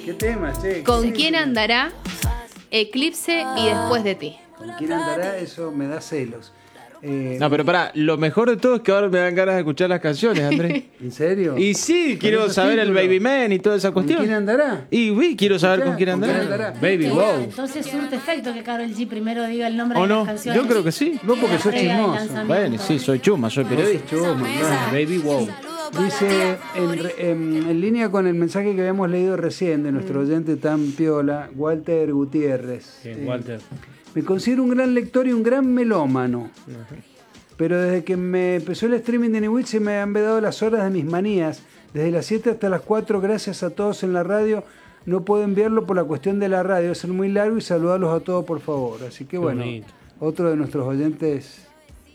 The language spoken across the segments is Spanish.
¿Qué tema, che? ¿Con quién andará? Eclipse y Después de ti. ¿Con quién andará? Eso me da celos. No, pero pará, lo mejor de todo es que ahora me dan ganas de escuchar las canciones, Andrés. ¿En serio? Y sí, quiero esos saber el títulos. Baby Man y toda esa cuestión. ¿Con quién andará? Y uy, quiero saber con quién ¿Con quién andará. andará? Baby Wow. Entonces surte efecto que Karol G primero diga el nombre ¿O de no? las canciones. Yo creo que sí. Vos porque sos Previa del chismoso. lanzamiento. Bueno, sí, soy chuma, soy periodista. Chuma, claro. Baby Wow. Dice, en línea con el mensaje que habíamos leído recién de nuestro oyente tan piola, Walter Gutiérrez. Sí, Walter. Me considero un gran lector y un gran melómano. Pero desde que me empezó el streaming de Newitch se me han vedado las horas de mis manías. Desde las 7 hasta las 4, gracias a todos en la radio. No puedo enviarlo por la cuestión de la radio, es muy largo y saludarlos a todos por favor. Así que bueno, bonito. otro de nuestros oyentes.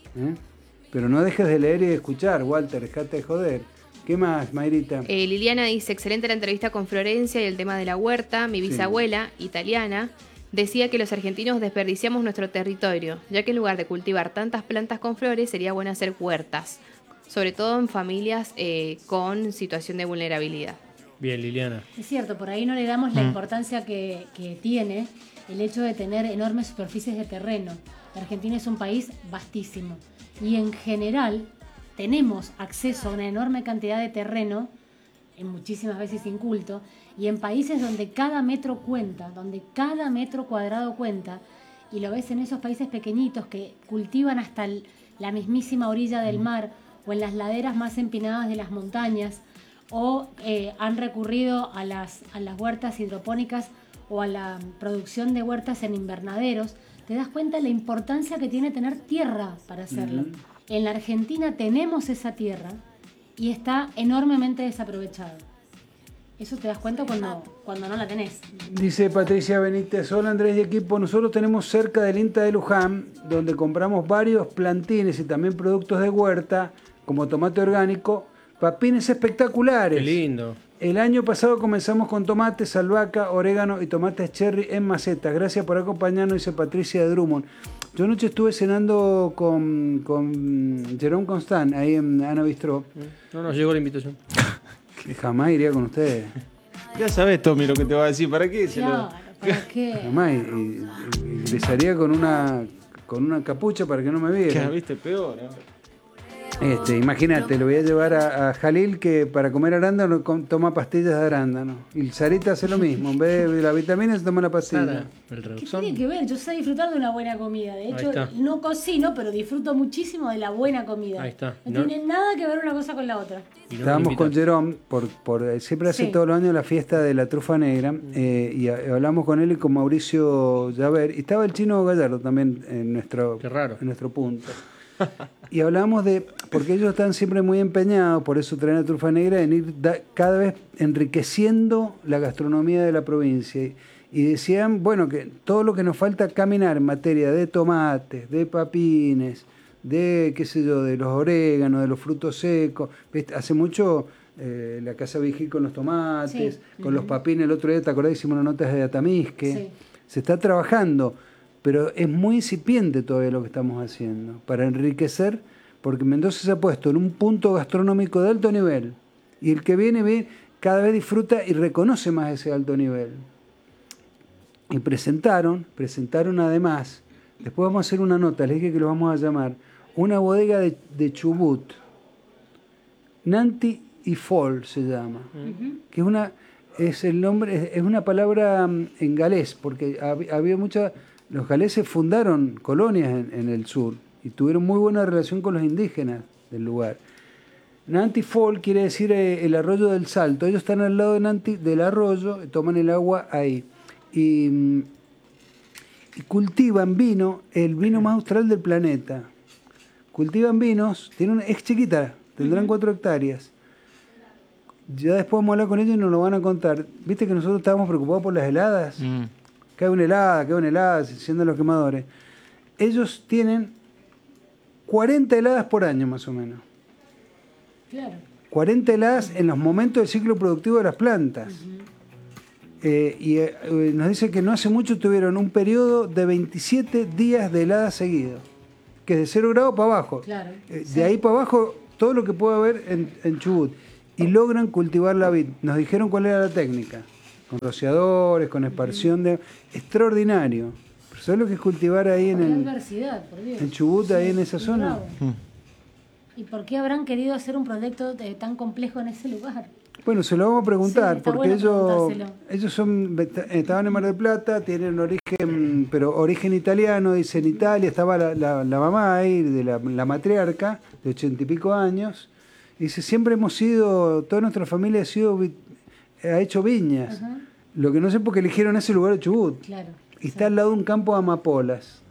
Pero no dejes de leer y de escuchar, Walter, dejate de joder. ¿Qué más, Mayrita? Liliana dice, excelente la entrevista con Florencia y el tema de la huerta. Mi bisabuela, italiana, decía que los argentinos desperdiciamos nuestro territorio, ya que en lugar de cultivar tantas plantas con flores, sería bueno hacer huertas, sobre todo en familias con situación de vulnerabilidad. Bien, Liliana. Es cierto, por ahí no le damos la importancia que tiene el hecho de tener enormes superficies de terreno. La Argentina es un país vastísimo y en general tenemos acceso a una enorme cantidad de terreno, en muchísimas veces inculto, y en países donde cada metro cuenta, donde cada metro cuadrado cuenta, y lo ves en esos países pequeñitos que cultivan hasta la mismísima orilla del mar o en las laderas más empinadas de las montañas, o han recurrido a las huertas hidropónicas o a la producción de huertas en invernaderos, te das cuenta de la importancia que tiene tener tierra para hacerlo. En la Argentina tenemos esa tierra y está enormemente desaprovechada. Eso te das cuenta cuando no la tenés. Dice Patricia Benítez, hola Andrés y equipo, nosotros tenemos cerca del INTA de Luján, donde compramos varios plantines y también productos de huerta, como tomate orgánico, papines espectaculares. Qué lindo. El año pasado comenzamos con tomates, albahaca, orégano y tomates cherry en macetas. Gracias por acompañarnos, dice Patricia de Drummond. Yo anoche estuve cenando con Jerome Constant, ahí en Ana Bistró. No nos llegó la invitación. Que jamás iría con ustedes. Ya sabes, Tommy, lo que te va a decir. ¿Para qué? Claro, ¿para qué? Jamás. Y ingresaría con una capucha para que no me viera. ¿Viste? Peor. Imagínate, lo voy a llevar a Jalil, que para comer arándano toma pastillas de arándano. Y Sarita hace lo mismo, en vez de la vitamina se toma la pastilla. Sara, el ¿Qué reducción. tiene que ver? Yo sé disfrutar de una buena comida. De hecho, está. no cocino, pero disfruto muchísimo de la buena comida. Ahí está. No tiene nada que ver una cosa con la otra. Y no Estábamos me con invitan. Jerome, siempre hace Sí. todos los años la fiesta de la trufa negra, y hablamos con él y con Mauricio Llaver, y estaba el Chino Gallardo también en nuestro punto. Y hablábamos porque ellos están siempre muy empeñados, por eso traen la trufa negra, en ir cada vez enriqueciendo la gastronomía de la provincia. Y decían, bueno, que todo lo que nos falta caminar en materia de tomates, de papines, de, qué sé yo, de los oréganos, de los frutos secos. ¿Viste? Hace mucho la Casa Vigil con los tomates, con los papines. El otro día, ¿te acordás? Hicimos una nota de Atamisque. Sí. Se está trabajando, pero es muy incipiente todavía lo que estamos haciendo para enriquecer, porque Mendoza se ha puesto en un punto gastronómico de alto nivel, y el que viene cada vez disfruta y reconoce más ese alto nivel. Y presentaron además, después vamos a hacer una nota, les dije que lo vamos a llamar, una bodega de Chubut, Nanti y Fall se llama, que es el nombre, es una palabra en galés, porque había los galeses fundaron colonias en el sur y tuvieron muy buena relación con los indígenas del lugar. Nanti Fall quiere decir el arroyo del Salto. Ellos están al lado del arroyo, toman el agua ahí. Y cultivan vino, el vino más austral del planeta. Cultivan vinos, es chiquita, tendrán 4 hectáreas. Ya después vamos a hablar con ellos y nos lo van a contar. Viste que nosotros estábamos preocupados por las heladas. Cae una helada, siendo los quemadores. Ellos tienen 40 heladas por año, más o menos. Claro. 40 heladas en los momentos del ciclo productivo de las plantas. Nos dice que no hace mucho tuvieron un periodo de 27 días de heladas seguidos, que es de 0 grados para abajo. Claro. De ahí para abajo, todo lo que puede haber en Chubut. Y logran cultivar la vid. Nos dijeron cuál era la técnica. rociadores, con esparción de... Extraordinario. ¿Sabes lo que es cultivar ahí en Chubut, ahí en esa zona? ¿Y por qué habrán querido hacer un proyecto tan complejo en ese lugar? Bueno, se lo vamos a preguntar, sí, porque ellos estaban en Mar del Plata, tienen origen, pero origen italiano, dice en Italia, estaba la mamá ahí, de la matriarca, de 80 y pico años, y dice, siempre hemos sido, toda nuestra familia ha hecho viñas. Uh-huh. Lo que no sé por qué eligieron ese lugar de Chubut. Claro. Y está al lado de un campo de amapolas,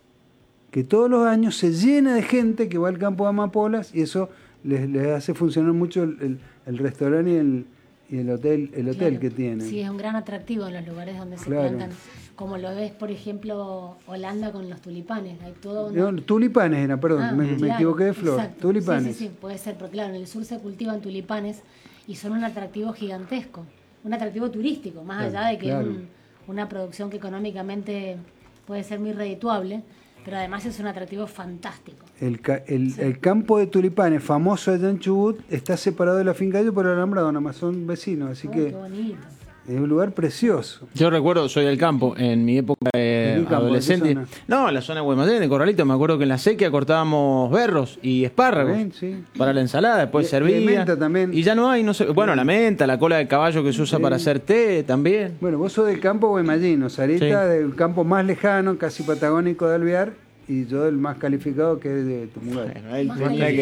que todos los años se llena de gente que va al campo de amapolas y eso les hace funcionar mucho el restaurante y el hotel claro, que tienen. Sí, es un gran atractivo en los lugares donde se plantan, como lo ves, por ejemplo, Holanda con los tulipanes. Hay todo una... No, tulipanes era, perdón, me equivoqué de flor. Exacto. Tulipanes. Sí, puede ser, porque claro, en el sur se cultivan tulipanes y son un atractivo gigantesco, un atractivo turístico, más allá de que es una producción que económicamente puede ser muy redituable, pero además es un atractivo fantástico. El campo de tulipanes, famoso allá en Chubut, está separado de la finca de ellos por el alambrado, nada más son vecinos, así que qué bonito. Es un lugar precioso. Yo recuerdo, soy del campo, en mi época adolescente. No, en la zona de Guaymallén, de Corralito, me acuerdo que en la sequía cortábamos berros y espárragos para la ensalada, después servía. Y menta también. Y ya no hay, no sé, bueno, la menta, la cola de caballo que se usa para hacer té también. Bueno, vos sos del campo guaymallino, Sarita del campo más lejano, casi patagónico de Alvear. Y yo el más calificado, que es de tu mujer. Bueno,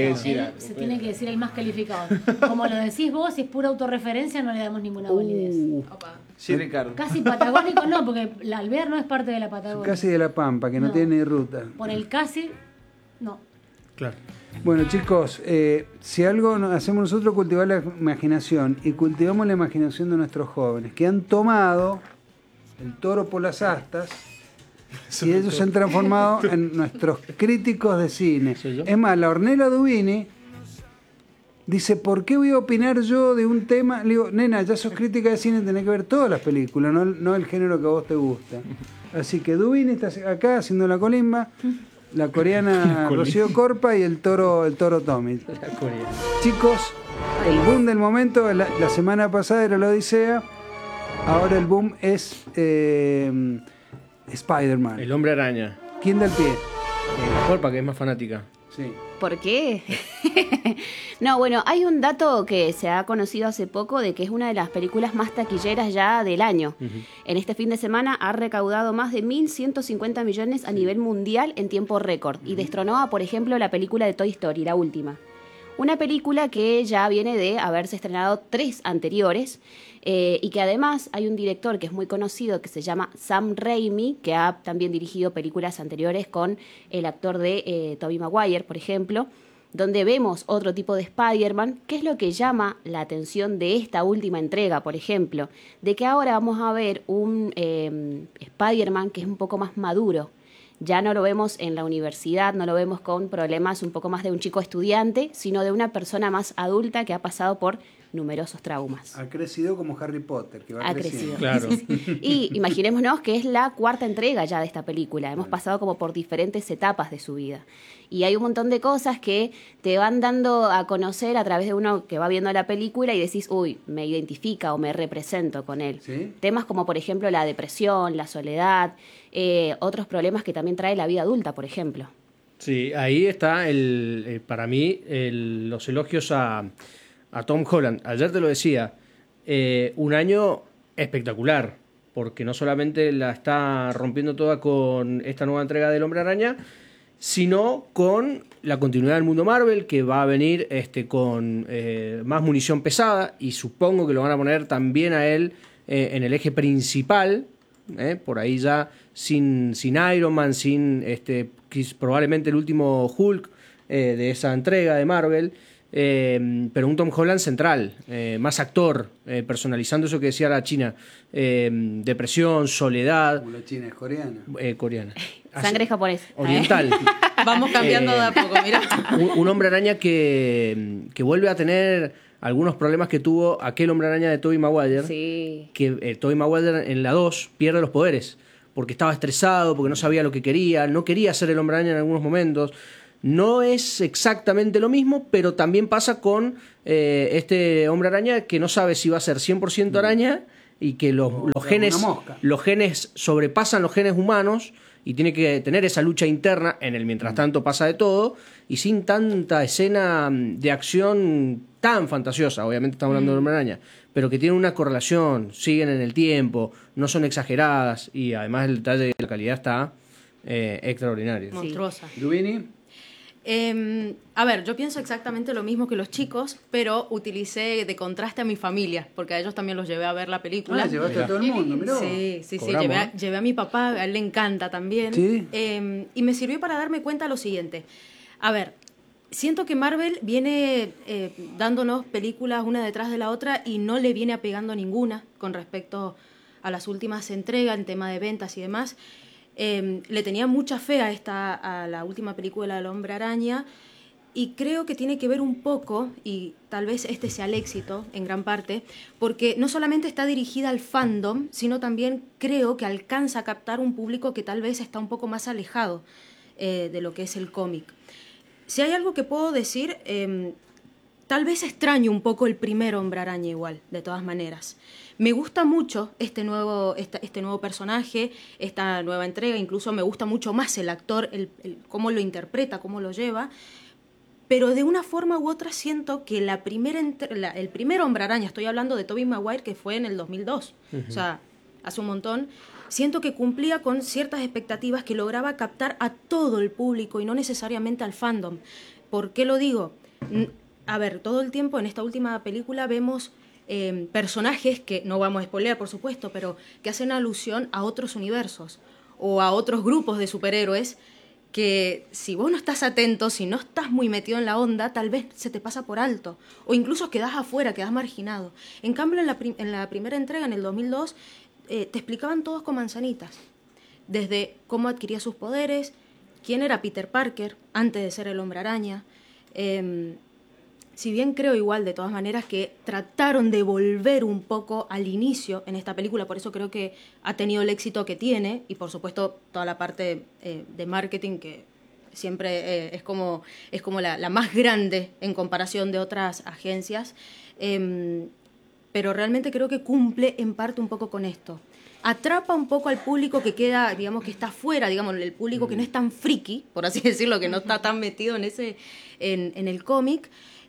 se tiene que decir el más calificado. Como lo decís vos, si es pura autorreferencia, no le damos ninguna validez. Sí, Ricardo. Casi patagónico no, porque la Alvear no es parte de la Patagonia. Casi de la Pampa, que no tiene ni ruta. Por el casi, no. Claro. Bueno, chicos, si algo hacemos nosotros, cultivar la imaginación. Y cultivamos la imaginación de nuestros jóvenes, que han tomado el toro por las astas. Y ellos se han transformado en nuestros críticos de cine. Es más, la Ornella Dubini dice, ¿por qué voy a opinar yo de un tema? Le digo, nena, ya sos crítica de cine, tenés que ver todas las películas, no el género que a vos te gusta. Así que Dubini está acá haciendo la colimba, la coreana Rocío Corpa y el toro Tommy. Chicos, el boom del momento, la semana pasada era la Odisea, ahora el boom es... Spider-Man. El Hombre Araña. ¿Quién da el pie? Corpa, que es más fanática. Sí. ¿Por qué? No, bueno, hay un dato que se ha conocido hace poco de que es una de las películas más taquilleras ya del año. Uh-huh. En este fin de semana ha recaudado más de 1.150 millones a nivel mundial en tiempo récord y destronó a, por ejemplo, la película de Toy Story, la última. Una película que ya viene de haberse estrenado 3 anteriores y que además hay un director que es muy conocido que se llama Sam Raimi, que ha también dirigido películas anteriores con el actor de Tobey Maguire, por ejemplo, donde vemos otro tipo de Spider-Man. ¿Qué es lo que llama la atención de esta última entrega, por ejemplo? De que ahora vamos a ver un Spider-Man que es un poco más maduro. Ya no lo vemos en la universidad, no lo vemos con problemas un poco más de un chico estudiante, sino de una persona más adulta que ha pasado por numerosos traumas. Ha crecido como Harry Potter, que va creciendo. Claro. Y imaginémonos que es la 4ª entrega ya de esta película. Hemos pasado como por diferentes etapas de su vida. Y hay un montón de cosas que te van dando a conocer a través de uno que va viendo la película y decís, uy, me identifica o me represento con él. ¿Sí? Temas como, por ejemplo, la depresión, la soledad, otros problemas que también trae la vida adulta, por ejemplo. Sí, ahí está, para mí, los elogios a Tom Holland. Ayer te lo decía, un año espectacular, porque no solamente la está rompiendo toda con esta nueva entrega del Hombre Araña, sino con la continuidad del mundo Marvel, que va a venir con más munición pesada, y supongo que lo van a poner también a él en el eje principal, por ahí ya sin Iron Man, sin probablemente el último Hulk de esa entrega de Marvel. Pero un Tom Holland central, más actor, personalizando eso que decía la China, depresión, soledad. Como la China es coreana. Coreana. Sangre japonesa. Oriental. Vamos cambiando de a poco, mira. Un hombre araña que vuelve a tener algunos problemas que tuvo aquel Hombre Araña de Tobey Maguire. Sí. Que Tobey Maguire en la 2 pierde los poderes, porque estaba estresado, porque no sabía lo que quería, no quería ser el Hombre Araña en algunos momentos. No es exactamente lo mismo, pero también pasa con este Hombre Araña que no sabe si va a ser 100% araña y que los genes sobrepasan los genes humanos y tiene que tener esa lucha interna, en el mientras tanto pasa de todo, y sin tanta escena de acción tan fantasiosa, obviamente estamos hablando de Hombre Araña, pero que tienen una correlación, siguen en el tiempo, no son exageradas, y además el detalle de la calidad está extraordinario. Monstruosa. ¿Duvini? A ver, yo pienso exactamente lo mismo que los chicos, pero utilicé de contraste a mi familia, porque a ellos también los llevé a ver la película. Llevaste a todo el mundo, mirá. Sí, llevé a mi papá, a él le encanta también. ¿Sí? Y me sirvió para darme cuenta lo siguiente. A ver, siento que Marvel viene dándonos películas una detrás de la otra y no le viene apegando ninguna con respecto a las últimas entregas en tema de ventas y demás. Le tenía mucha fe a la última película del Hombre Araña y creo que tiene que ver un poco, y tal vez este sea el éxito en gran parte, porque no solamente está dirigida al fandom, sino también creo que alcanza a captar un público que tal vez está un poco más alejado de lo que es el cómic. Si hay algo que puedo decir, tal vez extraño un poco el primer Hombre Araña igual, de todas maneras. Me gusta mucho este nuevo personaje, esta nueva entrega, incluso me gusta mucho más el actor, cómo lo interpreta, cómo lo lleva, pero de una forma u otra siento que el primer Hombre Araña, estoy hablando de Tobey Maguire, que fue en el 2002, o sea, hace un montón, siento que cumplía con ciertas expectativas que lograba captar a todo el público y no necesariamente al fandom. ¿Por qué lo digo? A ver, todo el tiempo en esta última película vemos personajes que, no vamos a spoilear por supuesto, pero que hacen alusión a otros universos o a otros grupos de superhéroes que si vos no estás atento, si no estás muy metido en la onda, tal vez se te pasa por alto o incluso quedás afuera, quedás marginado. En cambio, en la primera entrega, en el 2002, te explicaban todos con manzanitas, desde cómo adquiría sus poderes, quién era Peter Parker antes de ser el Hombre Araña. Si bien creo igual, de todas maneras, que trataron de volver un poco al inicio en esta película, por eso creo que ha tenido el éxito que tiene, y por supuesto toda la parte de marketing, que siempre es como la más grande en comparación de otras agencias, pero realmente creo que cumple en parte un poco con esto. Atrapa un poco al público que queda, digamos, que está fuera, digamos, el público que no es tan friki, por así decirlo, que no está tan metido en el cómic.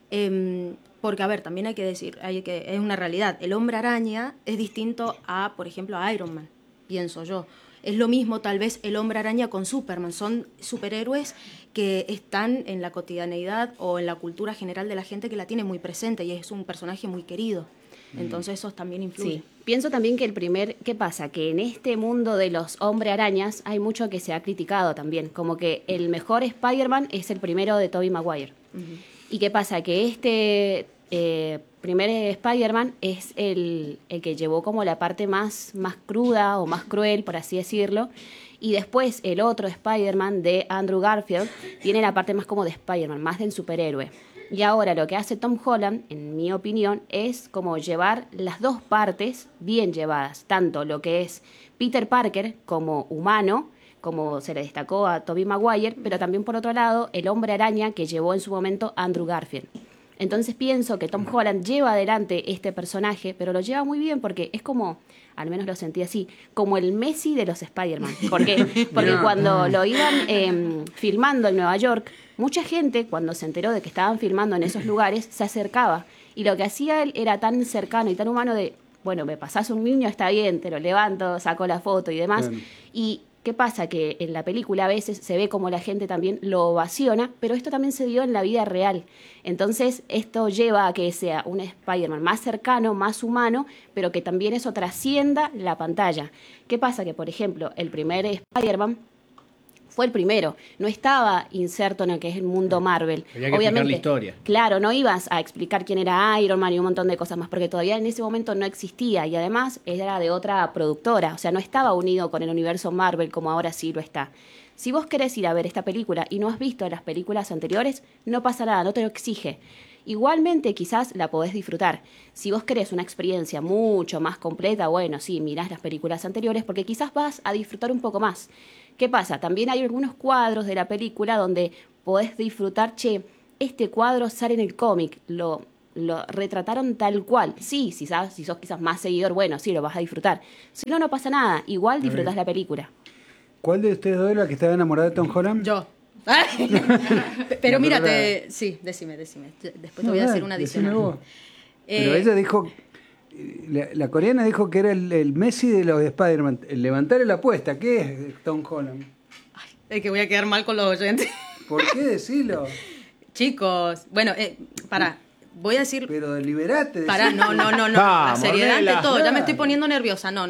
Porque, a ver, también hay que decir, es una realidad. El Hombre Araña es distinto a, por ejemplo, a Iron Man, pienso yo. Es lo mismo, tal vez, el Hombre Araña con Superman. Son superhéroes que están en la cotidianeidad o en la cultura general de la gente que la tiene muy presente y es un personaje muy querido. Entonces eso también influye. Sí. Pienso también que ¿qué pasa? Que en este mundo de los Hombre Arañas hay mucho que se ha criticado también. Como que el mejor Spider-Man es el primero de Tobey Maguire. ¿Y qué pasa? Que este primer Spider-Man es el que llevó como la parte más cruda o más cruel, por así decirlo. Y después el otro Spider-Man de Andrew Garfield tiene la parte más como de Spider-Man, más del superhéroe. Y ahora lo que hace Tom Holland, en mi opinión, es como llevar las dos partes bien llevadas. Tanto lo que es Peter Parker como humano, como se le destacó a Tobey Maguire, pero también por otro lado el Hombre Araña que llevó en su momento Andrew Garfield. Entonces pienso que Tom Holland lleva adelante este personaje, pero lo lleva muy bien porque es como, al menos lo sentí así, como el Messi de los Spider-Man. Porque cuando lo iban filmando en Nueva York, mucha gente, cuando se enteró de que estaban filmando en esos lugares, se acercaba. Y lo que hacía él era tan cercano y tan humano de, bueno, me pasás un niño, está bien, te lo levanto, saco la foto y demás. Y ¿qué pasa? Que en la película a veces se ve como la gente también lo ovaciona, pero esto también se dio en la vida real. Entonces esto lleva a que sea un Spider-Man más cercano, más humano, pero que también eso trascienda la pantalla. ¿Qué pasa? Que, por ejemplo, el primer Spider-Man fue el primero, no estaba inserto en el que es el mundo Marvel. Había que explicar la historia. Claro, no ibas a explicar quién era Iron Man y un montón de cosas más, porque todavía en ese momento no existía y además era de otra productora, o sea, no estaba unido con el universo Marvel como ahora sí lo está. Si vos querés ir a ver esta película y no has visto las películas anteriores, no pasa nada, no te lo exige. Igualmente quizás la podés disfrutar. Si vos querés una experiencia mucho más completa, bueno, sí, mirás las películas anteriores porque quizás vas a disfrutar un poco más. ¿Qué pasa? También hay algunos cuadros de la película donde podés disfrutar, este cuadro sale en el cómic, lo retrataron tal cual. Sí, si sos quizás más seguidor, bueno, sí, lo vas a disfrutar. Si no, no pasa nada. Igual disfrutás la película. ¿Cuál de ustedes dos es la que estaba enamorada de Tom Holland? Yo. Pero mira, sí, decime. Después te voy a decir una adicional. Pero ella dijo, la coreana dijo que era el Messi de los Spider-Man. El levantar la apuesta, ¿qué es Tom Holland? Ay, es que voy a quedar mal con los oyentes. ¿Por qué decirlo? Chicos, bueno, voy a decir... Pero deliberate. Pará, no. La seriedad ante todo, ya me estoy poniendo nerviosa. No.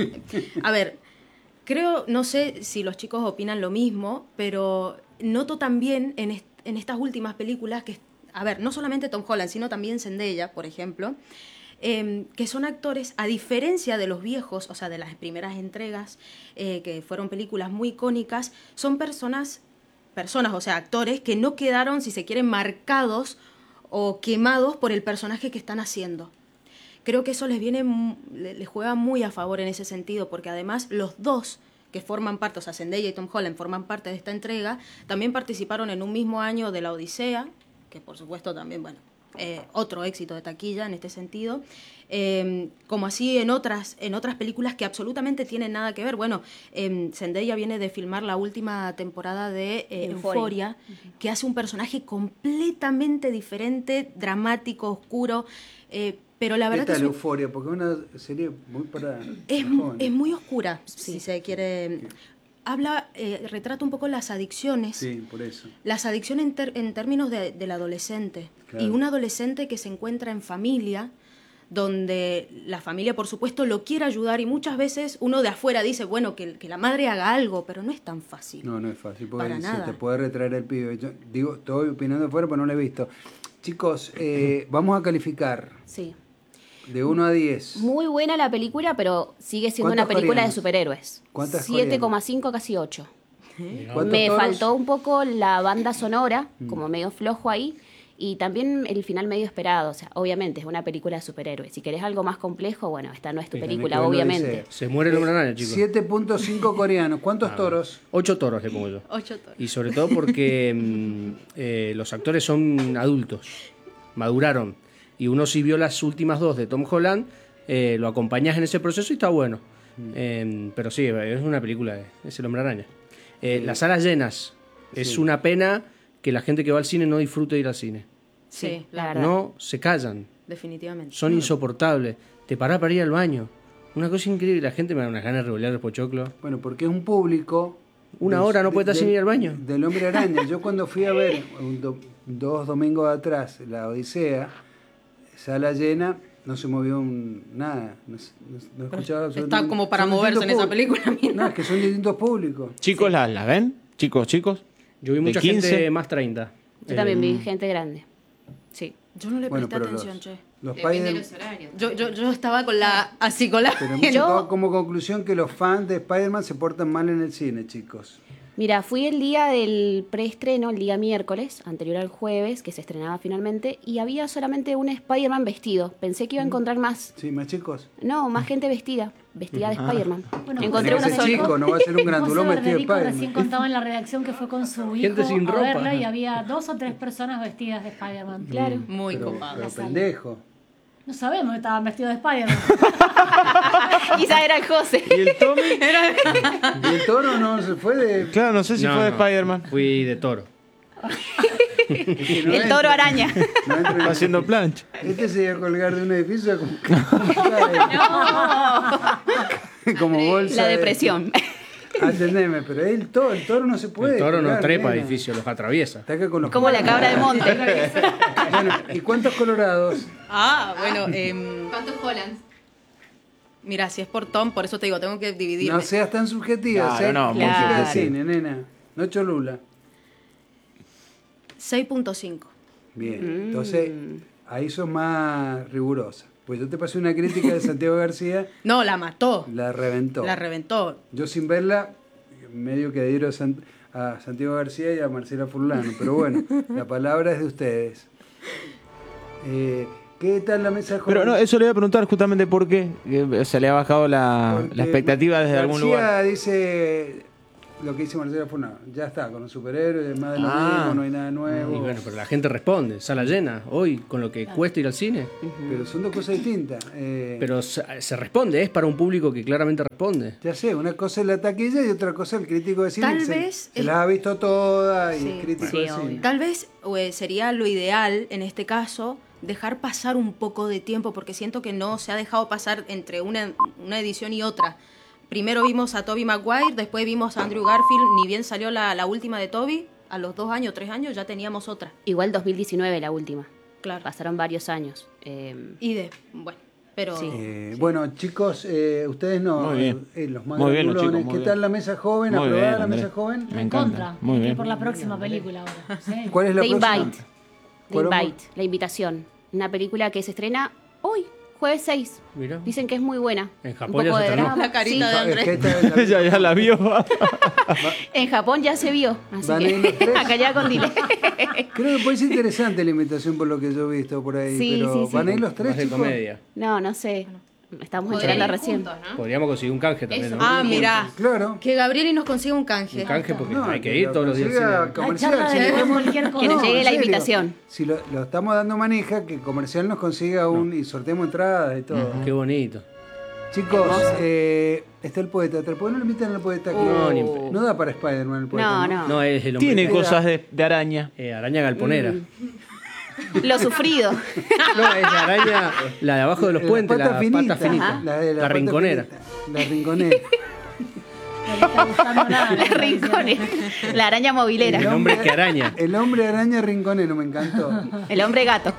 A ver, creo, no sé si los chicos opinan lo mismo, pero noto también en estas últimas películas que, a ver, no solamente Tom Holland, sino también Zendaya, por ejemplo, que son actores, a diferencia de los viejos, o sea, de las primeras entregas, que fueron películas muy icónicas, son personas, o sea, actores que no quedaron, si se quieren, marcados o quemados por el personaje que están haciendo. Creo que eso les juega muy a favor en ese sentido, porque además los dos que forman parte, o sea, Zendaya y Tom Holland forman parte de esta entrega, también participaron en un mismo año de La Odisea, que por supuesto también, bueno, otro éxito de taquilla en este sentido, como así en otras películas que absolutamente tienen nada que ver. Bueno, Zendaya viene de filmar la última temporada de Euphoria, que hace un personaje completamente diferente, dramático, oscuro, pero la verdad ¿Qué tal Euphoria? Porque es una serie muy para... Es muy oscura, si se quiere... retrata un poco las adicciones. Sí, por eso. Las adicciones en términos del adolescente. Claro. Y un adolescente que se encuentra en familia, donde la familia, por supuesto, lo quiere ayudar y muchas veces uno de afuera dice, bueno, que la madre haga algo, pero no es tan fácil. No es fácil, porque para nada. Se te puede retraer el pibe. Yo digo, estoy opinando afuera, pero no lo he visto. Chicos, vamos a calificar. Sí. De 1 a 10. Muy buena la película, pero sigue siendo una película de superhéroes. 7,5, casi 8. Me faltó un poco la banda sonora, como medio flojo ahí, y también el final medio esperado. O sea, obviamente es una película de superhéroes. Si querés algo más complejo, bueno, esta no es tu película, obviamente. Se muere el hombre araña, chicos. 7.5 coreanos. ¿Cuántos toros? 8 toros le pongo yo. 8 toros. Y sobre todo porque los actores son adultos, maduraron. Y uno, si vio las últimas 2 de Tom Holland, lo acompañas en ese proceso y está bueno. Pero sí, es una película, es el hombre araña. Las salas llenas. Es una pena que la gente que va al cine no disfrute de ir al cine. Sí, la verdad. No se callan. Definitivamente. Son insoportables. Te parás para ir al baño. Una cosa increíble. La gente me da unas ganas de revolear el pochoclo. Bueno, porque es un público... Una hora no puede estar sin ir al baño. Del hombre araña. Yo cuando fui a ver 2 domingos atrás La Odisea, sala llena, no se movió nada, no escuchaba absolutamente. Está como para moverse en esa película. No, es que son distintos públicos. Chicos, sí. ¿las ven? Chicos. Yo vi mucha gente más 30. Yo también vi gente grande. Sí. Yo no le presté atención, che. Depende de los horarios. Yo estaba con la... Pero hemos sacado como conclusión que los fans de Spider-Man se portan mal en el cine, chicos. Mira, fui el día del preestreno, el día miércoles, anterior al jueves, que se estrenaba finalmente, y había solamente un Spider-Man vestido. Pensé que iba a encontrar más. Sí, más chicos. No, más gente vestida de Spider-Man. Bueno, encontré uno solo. Chico, no va a ser un grandulón vestido de Spider-Man. Recién contaba en la redacción que fue con su hijo Gente sin ropa. a verla y había 2 o 3 personas vestidas de Spider-Man. Claro. Muy copadas. Pero pendejo. No sabemos que estaban vestidos de Spider-Man. Quizá era el José. ¿Y el Tommy? ¿Y el toro no se fue de...? Claro, no sé si fue de Spider-Man. Fui de toro. El toro araña. Está haciendo plancha. Este se iba a colgar de un edificio como, como bolsa. La depresión. Atendeme, pero el toro no se puede. El toro no colgar, trepa nena. edificios, los atraviesa. Está acá con los Como la cabra de monte. Bueno, ¿y cuántos colorados? Bueno, ¿Cuántos Hollands? mira, si es por Tom, por eso te digo, tengo que dividirme. No seas tan subjetiva, Claro, no, muy claro. al cine, nena. No Cholula. 6.5. Bien, entonces ahí sos más rigurosa. Pues yo te pasé una crítica de Santiago García. No, la mató. La reventó. La reventó. Yo sin verla, medio que adhiero a Santiago García y a Marcela Furlano. Pero bueno, la palabra es de ustedes. ¿Qué tal la mesa de Pero no, eso le voy a preguntar justamente por qué se le ha bajado la expectativa desde algún lugar. García dice, lo que dice Marcela fue ya está, con los superhéroes, más de lo mismo, no hay nada nuevo. Y bueno, pero la gente responde, sala llena, hoy, con lo que cuesta ir al cine. Pero son dos cosas distintas. Pero se responde, es para un público que claramente responde. Ya sé, una cosa es la taquilla y otra cosa es el crítico de cine. Tal vez se las ha visto todas y el crítico de cine. Obvio. Tal vez sería lo ideal, en este caso, dejar pasar un poco de tiempo, porque siento que no se ha dejado pasar entre una edición y otra. Primero vimos a Tobey Maguire, después vimos a Andrew Garfield, ni bien salió la última de Tobey, a los 2 años, 3 años ya teníamos otra. Igual 2019 la última. Claro. Pasaron varios años. Bueno, pero... Sí. Bueno, chicos, ustedes no, muy bien. Los muy bien, los chicos, ¿qué tal la mesa joven? Muy ¿Aprobada bien, la Andrés. mesa joven? Me encanta. Muy bien. Por la próxima película ahora. ¿Sí? ¿Cuál es la The próxima? Invite. The Invite, La Invitación. Una película que se estrena hoy, jueves 6. Mirá. Dicen que es muy buena. En Japón un ya poco se de estrenó. drama. La carita Sí. de Andrés. Es que esta es la- ya la vio. En Japón ya se vio. Así ¿Van a ir los que tres? acá ya con delay. Creo que puede ser interesante la invitación por lo que yo he visto por ahí. Sí, pero sí, sí. ¿van a ir los tres, Más de chicos? comedia. No sé. Estamos Podrían esperando ir recién. juntos, ¿no? Podríamos conseguir un canje también, Eso. ¿no? Ah, mirá. Claro. Que Gabrieli nos consiga un canje. Un canje porque No, hay que que ir lo todos los días al consiga cine. comercial. charla de Si queremos- cualquier cosa. Que nos llegue en la serio. invitación. Si lo estamos dando manija, que comercial nos consiga y sorteemos entradas y todo. Qué bonito. Chicos, está el poeta. ¿Por qué no le invitan al poeta aquí? No, ni en No da para Spider-Man el poeta. No. No, es el hombre. Tiene cosas de araña. Araña galponera. Lo sufrido. No, es la araña, la de abajo de los puentes, la pata finita. La de la pata rinconera. finita. La rinconera. No le está gustando nada. La rincones. La araña movilera. El hombre que araña. El hombre araña rinconero, me encantó. El hombre gato.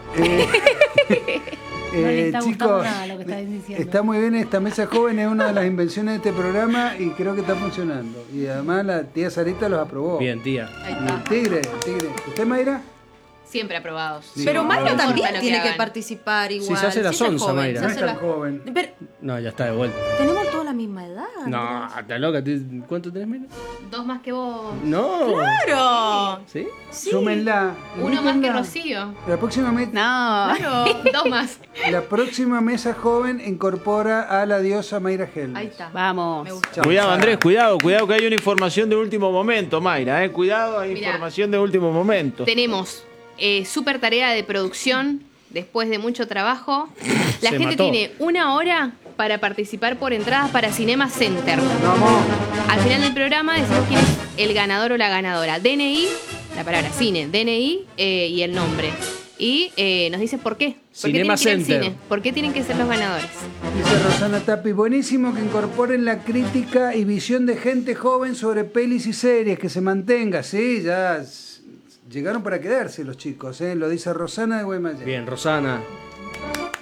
No le está gustando chicos, nada lo que está diciendo. está muy bien esta mesa joven, es una de las invenciones de este programa y creo que está funcionando. Y además la tía Sarita los aprobó. Bien, tía. Ahí Y está. el tigre. ¿Usted, Mayra? Siempre aprobados. Pero No Mayra importa también lo tiene que hagan. participar igual. se hace la es sonsa, joven, Mayra. se No hace es la- tan joven. Pero No, ya está de vuelta. tenemos toda la misma edad. No, está loca. ¿Cuánto tenés, Mira? 2 más que vos. No. ¡Claro! ¿Sí? Súmenla. Uno más que invítenla. Rocío. La próxima, No. Claro, 2 más. la próxima mesa joven incorpora a la diosa Mayra Hell. Ahí está. Vamos. Me gusta. Chao. Cuidado, Andrés, cuidado que hay una información de último momento, Mayra. Cuidado, hay Mirá. información de último momento. Tenemos súper tarea de producción después de mucho trabajo. La Se gente mató. tiene 1 hora para participar por entradas para Cinema Center. Vamos. Al final del programa decimos quién es el ganador o la ganadora. DNI, la palabra cine, DNI y el nombre. Y nos dice por qué. ¿Por qué Cinema tienen que ir al Center. cine? ¿Por qué tienen que ser los ganadores? Dice Rosana Tapi, buenísimo que incorporen la crítica y visión de gente joven sobre pelis y series, que se mantenga, sí, ya llegaron para quedarse los chicos, lo dice Rosana de Guaymallén. Bien, Rosana.